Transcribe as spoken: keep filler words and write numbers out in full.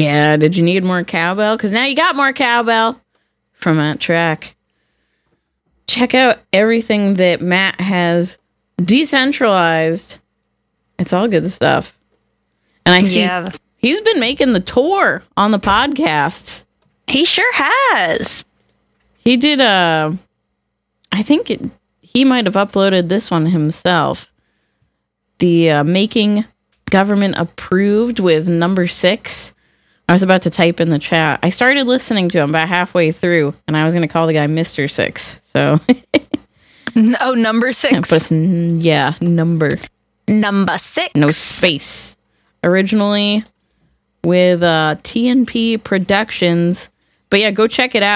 Yeah, did you need more cowbell? Because now you got more cowbell from that track. Check out everything that Matt has decentralized. It's all good stuff. And I see Yeah. he's been making the tour on the podcasts. He sure has. He did a, I think it, he might have uploaded this one himself. The uh, Making Government Approved with number six. I was about to type in the chat. I started listening to him about halfway through, and I was going to call the guy Mister Six. So, Oh, number six. but it's, yeah, number. Number six. No space. Originally with uh, T N P Productions. But yeah, go check it out.